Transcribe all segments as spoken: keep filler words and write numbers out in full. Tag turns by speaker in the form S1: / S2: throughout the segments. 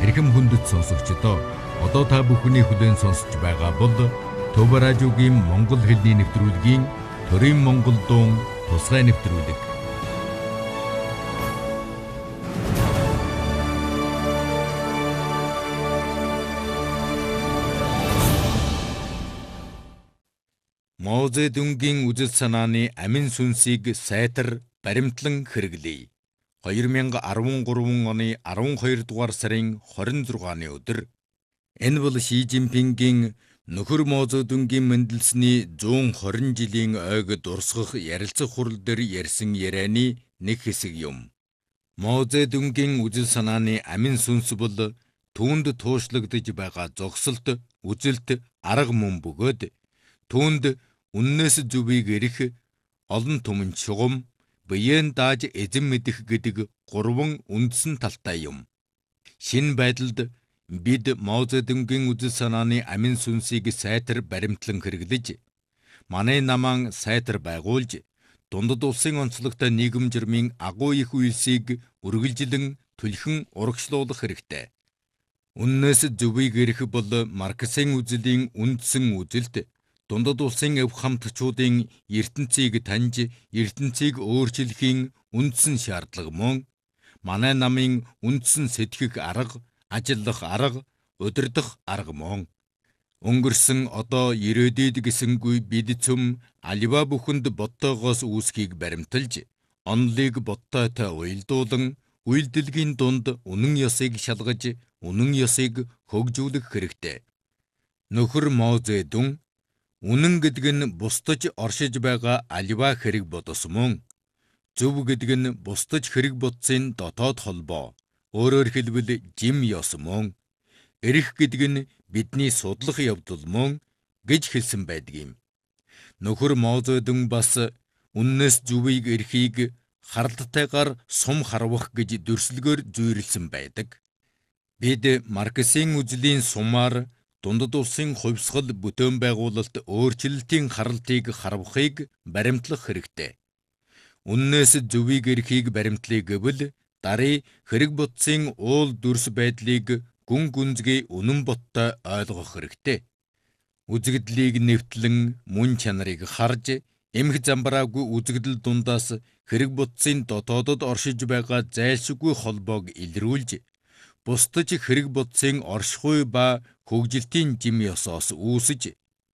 S1: эрхэм хүндэт сонсогчдоо одоо та бүхний хүлээн сонсож байгаа бол Төв радиогийн Монгол хэлний нэвтрүүлгийн Төрийн Монгол дуун тусгай нэвтрүүлэг. Мао Цзэдунгийн үзэл санааны амин сүнсийг сайтар баримтлан хэрэглэе. хоёр мянга арван гурван оны арван хоёр дугаар сарын хорин зургааны өдөр энэ бол Ши Жинпингийн нөхөр Мао Цзэдунгийн мэндэлсний зуун хорин жилийн ойг дурсгах ярилцах хурал дээр ярьсан ярианы нэг хэсэг юм. Мао Цзэдунгийн үзэл санааны амин сүнс бол түүнд туушлагдж байгаа зогсолт, үзэлт, арга мөн бөгөөд түүнд үннээс зүвийг эрэх, олон түмэн шугам, биеэн дааж эзэн мэдэх гэдэг гурван үндсэн талтай юм. Шинэ байдалд бид Мао Цзэдунгийн үзэл санааны амин сүнсийг сайтар баримтлан хэрэглэж, манай намаан сайтар байгуулж, дундад улсын онцлогтой нийгэм жирмийн агуу их үйлсийг үргэлжлэн түлхэн урагшлуулах хэрэгтэй. Үннээс зүвийг эрэх бол Марксийн үзлийн үндсэн үзэлт, дундад улсын эв хамтчуудын ертөнцийг таньж, ертөнцийг өөрчлөхийн үндсэн шаардлага мөн манай намын үндсэн сэтгэх арга, ажиллах арга, удирдах арга мөн. Өнгөрсөн одоо ирээдүйд гэсэнгүй бид цөм аливаа бүхэнд боттойгоос үүсхийг баримталж, онолыг боттойтой уялдуулан, үйлдэлгийн дунд үнэн ёсыг шалгаж, үнэн ёсыг хөгжүүлэх хэрэгтэй. Нөхөр Мао Цзэдун үнэн гэдэг нь бусдаж оршиж байгаа аливаа хэрэг бодос мөн. Зөв гэдэг нь бусдаж хэрэг бодсын дотоод холбоо. Өөрөөр хэлбэл жим ёс мөн. Эрэх гэдэг нь бидний судлах явдал мөн гэж хэлсэн байдаг юм. Нөхөр Мао Цзэдун бас үннээс зүвийг эрхийг харалтайгаар сум харвах гэж дүрслэгөөр зүйрлсэн байдаг. Бид Марксийн үзлийн сумаар дундад улсын хувьсгал бүтээн байгуулалт өөрчлөлтийн харалтыг харвахыг баримтлах хэрэгтэй. Үннээс зүвийг эрхийг баримтлая гэвэл дарий хэрэг бодсын уул дүрс байдлыг гүн гүнзгий үнэн боттой ойлгох хэрэгтэй. Үзэгдлийг нэвтлэн мөн чанарыг харж, эмх замбраагүй үзэгдэл дундаас хэрэг бодсын дотоодод оршиж байгаа зайлшгүй холбоог илрүүлж, бусдаж хэрэг бодсын оршихуй ба хөгжилтийн жим ёсоос үүсэж,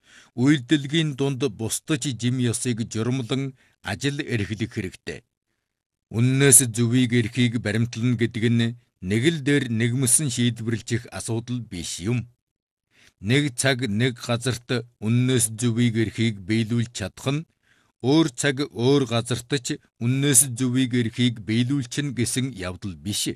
S1: үйлдэлгийн дунд бусдаж жим ёсыг журмлан ажил эрхлэх хэрэгтэй. Үннээс зүвийг эрхийг баримтлана гэдэг нь нэг л дээр нэгмсэн шийдвэрлэх асуудал биш юм. Нэг цаг нэг газарт үннээс зүвийг эрхийг биелүүлж чадах нь өөр цаг өөр газарт ч үннээс зүвийг эрхийг биелүүлчихнэ гэсэн явдал биш.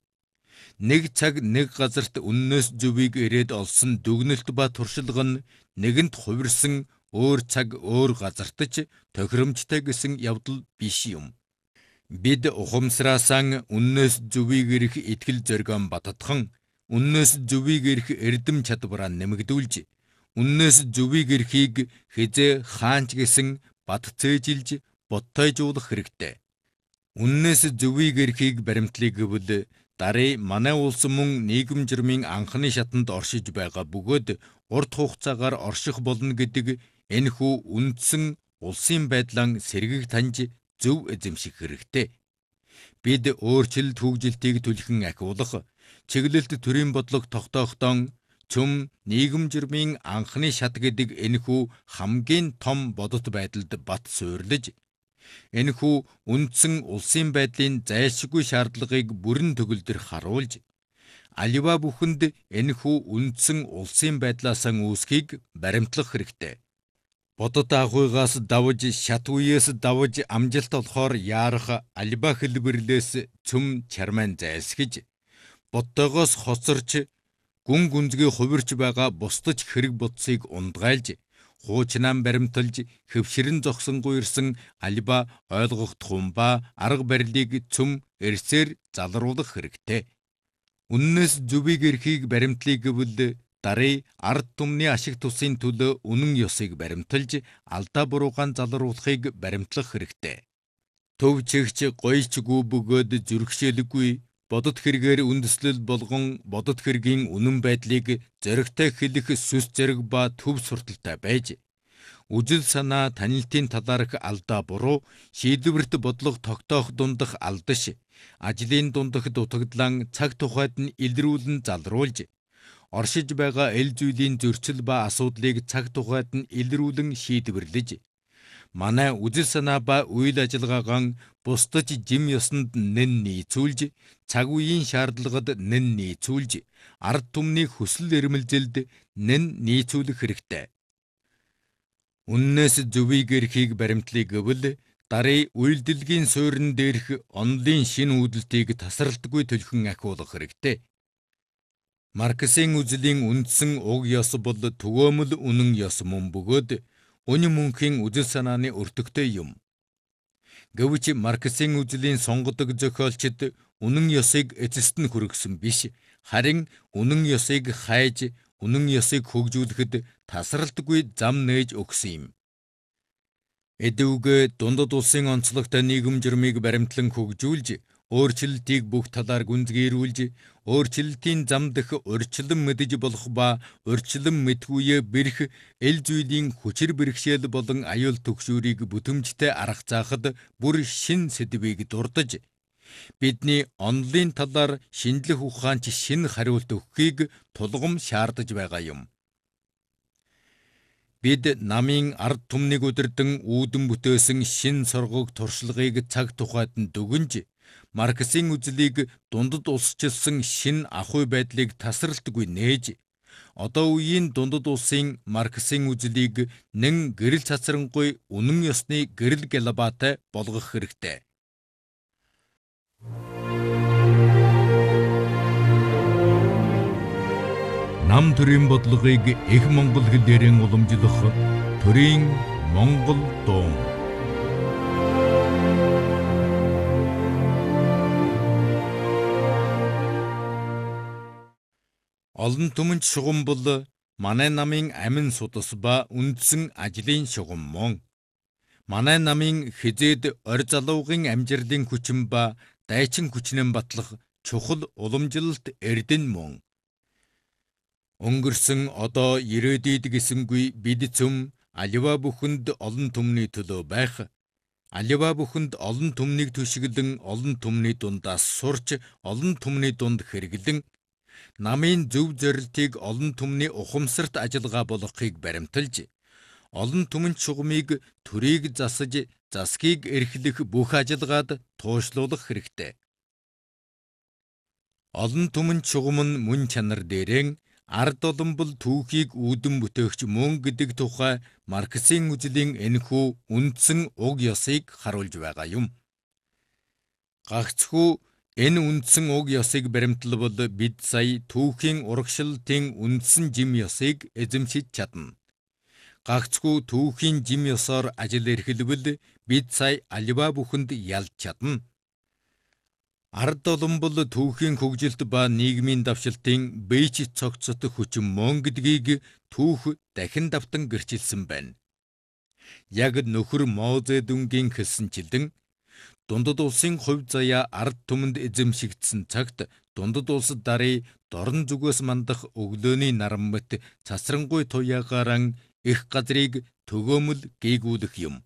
S1: Нэг цаг нэг газарт үннээс зүвийг ирээд олсон дүгнэлт ба туршилга нь нэгэнт хувирсан өөр цаг өөр газарт ч тохиромжтой гэсэн явдал биш юм. Бид ухамсараасан үннээс зүвийг ирэх итгэл зоригон баттхан, үннээс зүвийг ирэх эрдэм чадвараа нэмэгдүүлж, үннээс зүвийг ирэхийг хизээ хаанч гэсэн бат цээжилж боттойжуулах хэрэгтэй. Үннээс зүвийг ирэхийг баримтлая гэвэл дарий манай улс мөн нийгэм жирмийн анхны шатанд оршиж байгаа бөгөөд урт хугацаагаар орших болно гэдэг энэхүү үндсэн улсын байдлаа сэргийг таньж зөв эзэмших хэрэгтэй. Бид өөрчлөлт хөгжилтийг түлхэн ахиулах, чиглэлт төрийн бодлого тогтоохдоо цөм нийгэм жирмийн анхны шат гэдэг энэхүү хамгийн том бодит байдалд бат суйрлаж, энэхүү үндсэн улсын байдлын зайлшгүй шаардлагыг бүрэн төгөлдөр харуулж, аливаа бүхэнд энэхүү үндсэн улсын байдлаасаа үүсхийг баримтлах хэрэгтэй. Бодот агуйгаас давж, шат үеэс давж амжилт олохоор яарах аливаа хэлбэрлээс цөм чармайн зайлсхиж, боттойгоос хоцорч, гүн гүнзгий хувирч байгаа бусдаж хэрэг бодсыг ундгайлж, хуучнаан баримталж, хэвширэн зогсонгүй ирсэн аливаа ойлгох тумба арга барилыг цөм эрсээр залруулах хэрэгтэй. Үннээс зүвийг эрхийг баримтлая гэвэл дарий ард түмний ашиг тусын төлөө үнэн ёсыг баримталж, алдаа буруугаан залруулахыг баримтлах хэрэгтэй. Төв чигч гоёчгүй бөгөөд зүрхшээлгүй, бодит хэрэгээр үндэслэл болгон бодит хэргийн үнэн байдлыг зоригтой хэлэх сүс зэрэг ба төв сурталтай байж, үжил санаа танилтын талаарх алдаа буруу шийдвэрт бодлого тогтоох дундах алдаш, ажлын дундах дутагдлан цаг тухайд нь илрүүлэн залруулж, оршиж байгаа эл зүйлийн зөрчил ба асуудлыг цаг тухайд нь илрүүлэн шийдвэрлэж, манай үжил санаа ба үйл ажиллагаагаан бусдаж жим ёсонд нэн нийцүүлж, цаг үеийн шаардлагад нэн нийцүүлж, ард түмний хүсэл эрмэлзэлд нэн нийцүүлэх хэрэгтэй. Үннээс зөвийг эрхийг баримтлыг гэвэл дарын үйлдэлгийн суурин дээрх онолын шин үүдэлтийг тасралтгүй төлхөн ахиулах хэрэгтэй. Марксийн үзлийн үндсэн уг ёс бол түгээмэл үнэн ёс мөн бөгөөд үнэн мөнхийн үжил санааны өртөгтэй юм. Гэвч Марксийн үзлийн сонгодог зохиолчид үнэн ёсыг эцэст нь хүргэсэн биш, харин үнэн ёсыг хайж, үнэн ёсыг хөгжүүлэхэд тасралтгүй зам нээж өгсөн юм. Эдүг дундад улсын онцлогтой нийгэм журмыг баримтлан хөгжүүлж, өөрчлөлтийг бүх талаар гүнзгийрүүлж, өөрчлөлтийн зам дэх урьдчилан мэдэж болох ба урьдчилан мэдхүйе бэрх эл зүйлийн хүчир бэрхшээл болон аюул түгшүүрийг бүтэмжтэй арга заахад бүр шин сэдвийг дурдж, бидний онолын талаар шинжлэх ухаанч шин хариулт өгөхийг тулгам шаардаж байгаа юм. Бид намын ард түмнийг удирдан үүдэн бүтээсэн шин соргог туршлагыг цаг тухайд нь дүгнж, Марксийн үзлийг дундад улсчилсан шин ахуй байдлыг тасралтгүй нээж, одоо үеийн дундад улсын Марксийн үзлийг нэн гэрэл цацрангуй үнэн ёсны гэрэл гэлбаатай болгох хэрэгтэй. Нам төрийн бодлогыг их монгол хэлээрэн уламжлах төрийн монгол дуун. Олон түмэнч шугам бол манай намын амин судас ба үндсэн ажлын шугам мөн. Манай намын хизээд ор залуугын амжилтын хүчин ба дайчин хүчнэн батлах чухал уламжлалт эрдэн мөн. Өнгөрсөн одоо ирээдүйд гэсэнгүй бид цөм аливаа бүхэнд олон түмний төлөө байх, аливаа бүхэнд олон түмнийг түшиглэн олон түмний дундаас сурч олон түмний дунд хэрэглэн, намын зөв зорилтыг олон түмний ухамсарт ажиллагаа болгохыг баримталж, олон түмэн шугамыг төрийг засаж, засгийг эрхлэх бүх ажиллагаад туушлуулах хэрэгтэй. Олон түмэн шугам нь мөн чанар дээрэн ард олон бол түүхийг үүдэн бүтээгч мөн гэдэг тухай Марксийн үзлийн энэхүү үндсэн уг ёсыг харуулж байгаа юм. Гагцхүү энэ үндсэн уг ёсыг баримтлавал бид сая түүхийн урагшлалтын үндсэн жим ёсыг эзэмшиж чадна. Гагцхүү түүхийн жим ёсоор ажил эрхэлбэл бид сая аливаа бүхэнд ялж чадна. Ард олон бол түүхийн хөгжилт ба нийгмийн давшилтын бийч цогцот хүчин мөн гэдгийг түүх дахин давтан гэрчилсэн байна. Яг нөхөр Мао Цзэдунгийн хэлсэнчилэн дундад улсын хувь заяа ард түмэнд эзэмшигдсэн цагт дундад улс дарын дорн зүгөөс мандах өглөөний наран мэт цасрангуй туяагаран их газрыг төгөөмөл гээгүүлэх юм.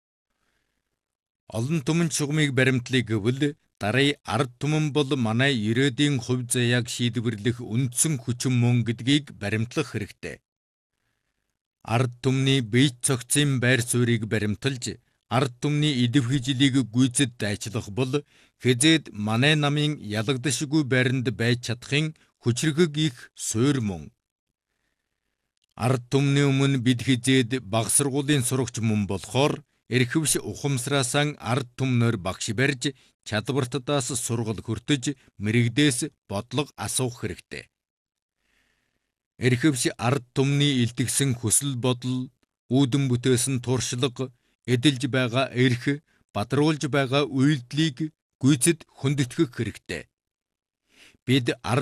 S1: Олон түмэн шугамыг баримтлыг гэвэл дарын ард түмэн бол манай ирээдүйн хувь заяаг шийдвэрлэх үндсэн хүчин мөн гэдгийг баримтлах хэрэгтэй. Ард түмний бийц цогцын байр суурийг баримталж, ард түмний идэвхжлийг гүйцэд дайчлах бол хизээд манай намын ялагдашгүй байранд байж чадахын хүчрхэг их суурь мөн. Ард түмний өмнө бид хизээд баг сургуулийн сурагч мөн болохоор эрхэвш ухамсараасан ард түмнөр багш барьж, чадвартадаас сургал хүртэж, мэрэгдээс бодлого асуух хэрэгтэй. Эрхэвш ард түмний илтгэсэн хүсэл бодол, үүдэн бүтээсэн туршлага, эдэлж байгаа эрх, бадруулж байгаа үйлдэлийг гүйцэд хүндэтгэх хэрэгтэй. Бид ард